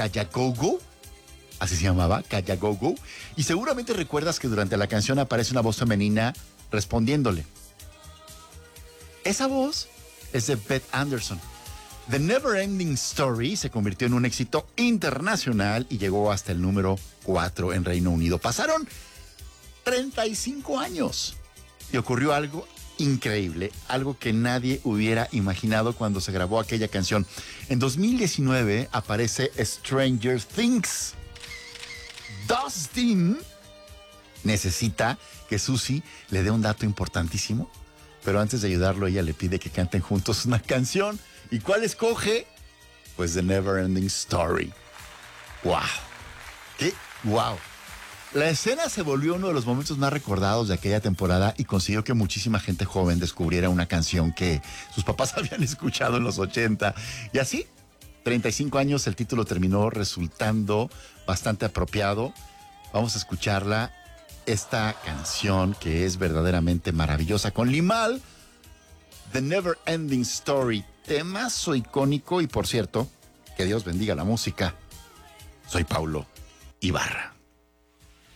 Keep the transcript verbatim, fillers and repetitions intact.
Kayagogo, así se llamaba, Kayagogo, y seguramente recuerdas que durante la canción aparece una voz femenina respondiéndole. Esa voz es de Beth Anderson. The Never Ending Story se convirtió en un éxito internacional y llegó hasta el número cuatro en Reino Unido. Pasaron treinta y cinco años y ocurrió algo increíble, algo que nadie hubiera imaginado cuando se grabó aquella canción. En dos mil diecinueve aparece Stranger Things. Dustin necesita que Susie le dé un dato importantísimo, pero antes de ayudarlo, ella le pide que canten juntos una canción. ¿Y cuál escoge? Pues The Never Ending Story. ¡Wow! ¡Qué wow! La escena se volvió uno de los momentos más recordados de aquella temporada y consiguió que muchísima gente joven descubriera una canción que sus papás habían escuchado en los ochenta. Y así, treinta y cinco años, el título terminó resultando bastante apropiado. Vamos a escucharla, esta canción que es verdaderamente maravillosa, con Limahl, The Never Ending Story, temazo icónico. Y por cierto, que Dios bendiga la música. Soy Paulo Ibarra.